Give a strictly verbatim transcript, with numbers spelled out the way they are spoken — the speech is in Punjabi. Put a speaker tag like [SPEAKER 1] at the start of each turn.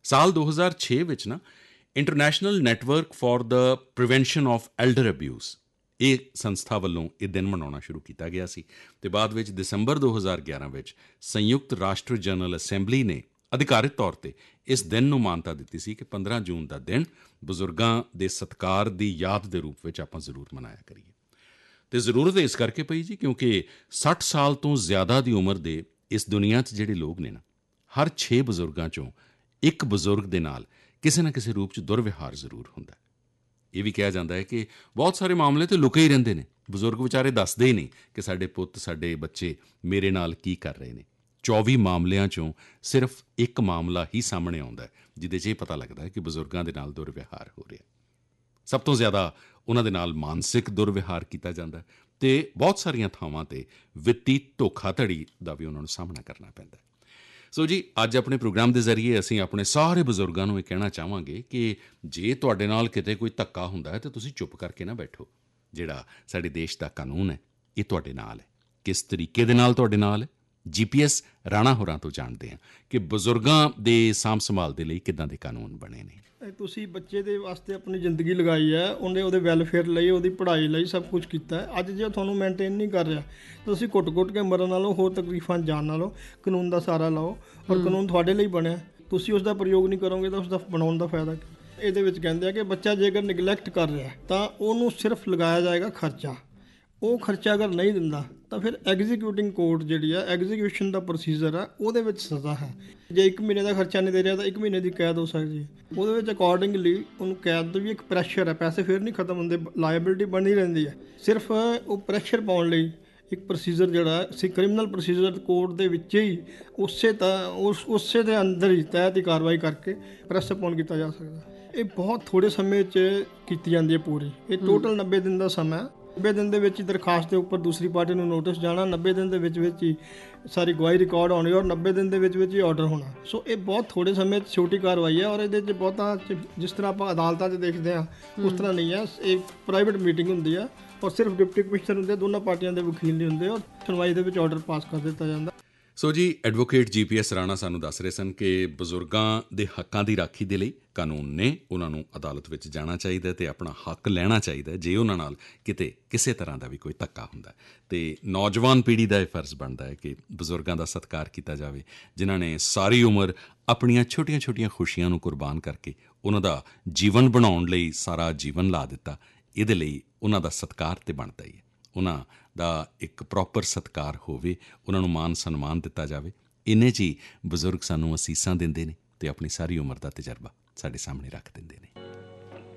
[SPEAKER 1] ਸਾਲ ਦੋ ਹਜ਼ਾਰ ਛੇ ਵਿੱਚ ਨਾ international network for the prevention of elder abuse, ਇਹ ਸੰਸਥਾ ਵੱਲੋਂ ਇਹ ਦਿਨ ਮਨਾਉਣਾ ਸ਼ੁਰੂ ਕੀਤਾ ਗਿਆ ਸੀ ਅਤੇ ਬਾਅਦ ਵਿੱਚ ਦਸੰਬਰ ਦੋ ਹਜ਼ਾਰ ਗਿਆਰਾਂ ਵਿੱਚ ਸੰਯੁਕਤ ਰਾਸ਼ਟਰ ਜਨਰਲ ਅਸੈਂਬਲੀ ਨੇ ਅਧਿਕਾਰਿਤ ਤੌਰ 'ਤੇ ਇਸ ਦਿਨ ਨੂੰ ਮਾਨਤਾ ਦਿੱਤੀ ਸੀ ਕਿ ਪੰਦਰਾਂ ਜੂਨ ਦਾ ਦਿਨ ਬਜ਼ੁਰਗਾਂ ਦੇ ਸਤਿਕਾਰ ਦੀ ਯਾਦ ਦੇ ਰੂਪ ਵਿੱਚ ਆਪਾਂ ਜ਼ਰੂਰ ਮਨਾਇਆ ਕਰੀਏ। ਅਤੇ ਜ਼ਰੂਰਤ ਇਸ ਕਰਕੇ ਪਈ ਜੀ ਕਿਉਂਕਿ ਸੱਠ ਸਾਲ ਤੋਂ ਜ਼ਿਆਦਾ ਦੀ ਉਮਰ ਦੇ ਇਸ ਦੁਨੀਆ 'ਚ ਜਿਹੜੇ ਲੋਕ ਨੇ ਨਾ, ਹਰ ਛੇ ਬਜ਼ੁਰਗਾਂ 'ਚੋਂ ਇੱਕ ਬਜ਼ੁਰਗ ਦੇ ਨਾਲ ਕਿਸੇ ਨਾ ਕਿਸੇ ਰੂਪ 'ਚ ਦੁਰਵਿਹਾਰ ਜ਼ਰੂਰ ਹੁੰਦਾ। ਇਹ ਵੀ ਕਿਹਾ ਜਾਂਦਾ ਹੈ ਕਿ ਬਹੁਤ ਸਾਰੇ ਮਾਮਲੇ ਤਾਂ ਲੁਕੇ ਹੀ ਰਹਿੰਦੇ ਨੇ, ਬਜ਼ੁਰਗ ਵਿਚਾਰੇ ਦੱਸਦੇ ਹੀ ਨਹੀਂ ਕਿ ਸਾਡੇ ਪੁੱਤ ਸਾਡੇ ਬੱਚੇ ਮੇਰੇ ਨਾਲ ਕੀ ਕਰ ਰਹੇ ਨੇ। ਚੌਵੀ ਮਾਮਲਿਆਂ 'ਚੋਂ ਸਿਰਫ ਇੱਕ ਮਾਮਲਾ ਹੀ ਸਾਹਮਣੇ ਆਉਂਦਾ ਜਿਹਦੇ 'ਚ ਇਹ ਪਤਾ ਲੱਗਦਾ ਹੈ ਕਿ ਬਜ਼ੁਰਗਾਂ ਦੇ ਨਾਲ ਦੁਰਵਿਹਾਰ ਹੋ ਰਿਹਾ। ਸਭ ਤੋਂ ਜ਼ਿਆਦਾ ਉਹਨਾਂ ਦੇ ਨਾਲ ਮਾਨਸਿਕ ਦੁਰਵਿਹਾਰ ਕੀਤਾ ਜਾਂਦਾ ਅਤੇ ਬਹੁਤ ਸਾਰੀਆਂ ਥਾਵਾਂ 'ਤੇ ਵਿੱਤੀ ਧੋਖਾਧੜੀ ਦਾ ਵੀ ਉਹਨਾਂ ਨੂੰ ਸਾਹਮਣਾ ਕਰਨਾ ਪੈਂਦਾ। ਸੋ ਜੀ, ਅੱਜ ਆਪਣੇ ਪ੍ਰੋਗਰਾਮ ਦੇ ਜ਼ਰੀਏ ਅਸੀਂ ਆਪਣੇ ਸਾਰੇ ਬਜ਼ੁਰਗਾਂ ਨੂੰ ਇਹ ਕਹਿਣਾ ਚਾਹਾਂਗੇ ਕਿ ਜੇ ਤੁਹਾਡੇ ਨਾਲ ਕਿਤੇ ਕੋਈ ਧੱਕਾ ਹੁੰਦਾ ਹੈ ਤਾਂ ਤੁਸੀਂ ਚੁੱਪ ਕਰਕੇ ਨਾ ਬੈਠੋ। ਜਿਹੜਾ ਸਾਡੇ ਦੇਸ਼ ਦਾ ਕਾਨੂੰਨ ਹੈ ਇਹ ਤੁਹਾਡੇ ਨਾਲ ਹੈ। ਕਿਸ ਤਰੀਕੇ ਦੇ ਨਾਲ ਤੁਹਾਡੇ ਨਾਲ ਹੈ, ਜੀ ਪੀ ਐਸ ਰਾਣਾ ਹੋਰਾਂ ਤੋਂ ਜਾਣਦੇ ਹਾਂ ਕਿ ਬਜ਼ੁਰਗਾਂ ਦੇ ਸਾਂਭ ਸੰਭਾਲ ਦੇ ਲਈ ਕਿੱਦਾਂ ਦੇ ਕਾਨੂੰਨ ਬਣੇ ਨੇ।
[SPEAKER 2] ਤੁਸੀਂ ਬੱਚੇ ਦੇ ਵਾਸਤੇ ਆਪਣੀ ਜ਼ਿੰਦਗੀ ਲਗਾਈ ਹੈ, ਉਹਨੇ ਉਹਦੇ ਵੈਲਫੇਅਰ ਲਈ, ਉਹਦੀ ਪੜ੍ਹਾਈ ਲਈ ਸਭ ਕੁਝ ਕੀਤਾ ਹੈ। ਅੱਜ ਜੇ ਤੁਹਾਨੂੰ ਮੇਨਟੇਨ ਨਹੀਂ ਕਰ ਰਿਹਾ ਤਾਂ ਤੁਸੀਂ ਘੁੱਟ-ਘੁੱਟ ਕੇ ਮਰਨ ਨਾਲੋਂ, ਹੋਰ ਤਕਲੀਫਾਂ ਜਾਣ ਨਾਲੋਂ ਕਾਨੂੰਨ ਦਾ ਸਹਾਰਾ ਲਓ। ਔਰ ਕਾਨੂੰਨ ਤੁਹਾਡੇ ਲਈ ਬਣਿਆ, ਤੁਸੀਂ ਉਸ ਦਾ ਪ੍ਰਯੋਗ ਨਹੀਂ ਕਰੋਗੇ ਤਾਂ ਉਸ ਦਾ ਬਣਾਉਣ ਦਾ ਫਾਇਦਾ ਕੀ। ਇਹਦੇ ਵਿੱਚ ਕਹਿੰਦੇ ਆ ਕਿ ਬੱਚਾ ਜੇਕਰ ਨਿਗਲੈਕਟ ਕਰ ਰਿਹਾ ਤਾਂ ਉਹਨੂੰ ਸਿਰਫ ਲਗਾਇਆ ਜਾਏਗਾ ਖਰਚਾ। ਉਹ ਖਰਚਾ ਅਗਰ ਨਹੀਂ ਦਿੰਦਾ ਤਾਂ ਫਿਰ ਐਗਜ਼ੀਕਿਊਟਿੰਗ ਕੋਰਟ ਜਿਹੜੀ ਆ, ਐਗਜ਼ੀਕਿਊਸ਼ਨ ਦਾ ਪ੍ਰੋਸੀਜਰ ਆ, ਉਹਦੇ ਵਿੱਚ ਸਜ਼ਾ ਹੈ। ਜੇ ਇੱਕ ਮਹੀਨੇ ਦਾ ਖਰਚਾ ਨਹੀਂ ਦੇ ਰਿਹਾ ਤਾਂ ਇੱਕ ਮਹੀਨੇ ਦੀ ਕੈਦ ਹੋ ਸਕਦੀ ਹੈ। ਉਹਦੇ ਵਿੱਚ ਅਕੋਰਡਿੰਗਲੀ ਉਹਨੂੰ ਕੈਦ ਦਾ ਵੀ ਇੱਕ ਪ੍ਰੈਸ਼ਰ ਹੈ, ਪੈਸੇ ਫਿਰ ਨਹੀਂ ਖਤਮ ਹੁੰਦੇ, ਲਾਇਬਿਲਿਟੀ ਬਣੀ ਰਹਿੰਦੀ ਹੈ। ਸਿਰਫ ਉਹ ਪ੍ਰੈਸ਼ਰ ਪਾਉਣ ਲਈ ਇੱਕ ਪ੍ਰੋਸੀਜਰ ਜਿਹੜਾ ਸੀ, ਕ੍ਰਿਮੀਨਲ ਪ੍ਰੋਸੀਜਰ ਕੋਰਟ ਦੇ ਵਿੱਚ ਹੀ ਉਸੇ ਤਾਂ ਉਸ ਉਸੇ ਦੇ ਅੰਦਰ ਹੀ ਤਹਿਤ ਹੀ ਕਾਰਵਾਈ ਕਰਕੇ ਪ੍ਰੈਸ ਅਪੋਨ ਕੀਤਾ ਜਾ ਸਕਦਾ। ਇਹ ਬਹੁਤ ਥੋੜ੍ਹੇ ਸਮੇਂ 'ਚ ਕੀਤੀ ਜਾਂਦੀ ਹੈ ਪੂਰੀ। ਇਹ ਟੋਟਲ ਨੱਬੇ ਦਿਨ ਦਾ ਸਮਾਂ ਹੈ। ਨੱਬੇ ਦਿਨ ਦੇ ਵਿੱਚ ਹੀ ਦਰਖਾਸਤ ਦੇ ਉੱਪਰ ਦੂਸਰੀ ਪਾਰਟੀ ਨੂੰ ਨੋਟਿਸ ਜਾਣਾ, ਨੱਬੇ ਦਿਨ ਦੇ ਵਿੱਚ ਵਿੱਚ ਹੀ ਸਾਰੀ ਗਵਾਹੀ ਰਿਕਾਰਡ ਹੋਣੀ ਔਰ ਨੱਬੇ ਦਿਨ ਦੇ ਵਿੱਚ ਵਿੱਚ ਹੀ ਆਰਡਰ ਹੋਣਾ। ਸੋ ਇਹ ਬਹੁਤ ਥੋੜ੍ਹੇ ਸਮੇਂ 'ਚ ਛੋਟੀ ਕਾਰਵਾਈ ਹੈ ਔਰ ਇਹਦੇ 'ਚ ਬਹੁਤਾ ਜਿਸ ਤਰ੍ਹਾਂ ਆਪਾਂ ਅਦਾਲਤਾਂ 'ਚ ਦੇਖਦੇ ਹਾਂ ਉਸ ਤਰ੍ਹਾਂ ਨਹੀਂ ਹੈ। ਇਹ ਪ੍ਰਾਈਵੇਟ ਮੀਟਿੰਗ ਹੁੰਦੀ ਆ ਔਰ ਸਿਰਫ ਡਿਪਟੀ ਕਮਿਸ਼ਨਰ ਹੁੰਦੇ, ਦੋਨਾਂ ਪਾਰਟੀਆਂ ਦੇ ਵਕੀਲ ਨਹੀਂ ਹੁੰਦੇ ਔਰ ਸੁਣਵਾਈ ਦੇ ਵਿੱਚ ਆਰਡਰ ਪਾਸ ਕਰ ਦਿੱਤਾ ਜਾਂਦਾ।
[SPEAKER 1] ਸੋ ਜੀ, ਐਡਵੋਕੇਟ ਜੀ ਪੀ ਐਸ ਰਾਣਾ ਸਾਨੂੰ ਦੱਸ ਰਹੇ ਸਨ ਕਿ ਬਜ਼ੁਰਗਾਂ ਦੇ ਹੱਕਾਂ ਦੀ ਰਾਖੀ ਦੇ ਲਈ ਕਾਨੂੰਨ ਨੇ, ਉਹਨਾਂ ਨੂੰ ਅਦਾਲਤ ਵਿੱਚ ਜਾਣਾ ਚਾਹੀਦਾ ਅਤੇ ਆਪਣਾ ਹੱਕ ਲੈਣਾ ਚਾਹੀਦਾ ਜੇ ਉਹਨਾਂ ਨਾਲ ਕਿਤੇ ਕਿਸੇ ਤਰ੍ਹਾਂ ਦਾ ਵੀ ਕੋਈ ਧੱਕਾ ਹੁੰਦਾ। ਅਤੇ ਨੌਜਵਾਨ ਪੀੜ੍ਹੀ ਦਾ ਇਹ ਫਰਜ਼ ਬਣਦਾ ਹੈ ਕਿ ਬਜ਼ੁਰਗਾਂ ਦਾ ਸਤਿਕਾਰ ਕੀਤਾ ਜਾਵੇ, ਜਿਨ੍ਹਾਂ ਨੇ ਸਾਰੀ ਉਮਰ ਆਪਣੀਆਂ ਛੋਟੀਆਂ ਛੋਟੀਆਂ ਖੁਸ਼ੀਆਂ ਨੂੰ ਕੁਰਬਾਨ ਕਰਕੇ ਉਹਨਾਂ ਦਾ ਜੀਵਨ ਬਣਾਉਣ ਲਈ ਸਾਰਾ ਜੀਵਨ ਲਾ ਦਿੱਤਾ। ਇਹਦੇ ਲਈ ਉਹਨਾਂ ਦਾ ਸਤਿਕਾਰ ਤਾਂ ਬਣਦਾ ਹੀ ਹੈ, ਉਹਨਾਂ ਦਾ ਇੱਕ ਪ੍ਰੋਪਰ ਸਤਿਕਾਰ ਹੋਵੇ, ਉਹਨਾਂ ਨੂੰ ਮਾਨ ਸਨਮਾਨ ਦਿੱਤਾ ਜਾਵੇ। ਇੰਨੇ 'ਚ ਹੀ ਬਜ਼ੁਰਗ ਸਾਨੂੰ ਅਸੀਸਾਂ ਦਿੰਦੇ ਨੇ ਅਤੇ ਆਪਣੀ ਸਾਰੀ ਉਮਰ ਦਾ ਤਜਰਬਾ ਸਾਡੇ ਸਾਹਮਣੇ ਰੱਖ ਦਿੰਦੇ ਨੇ।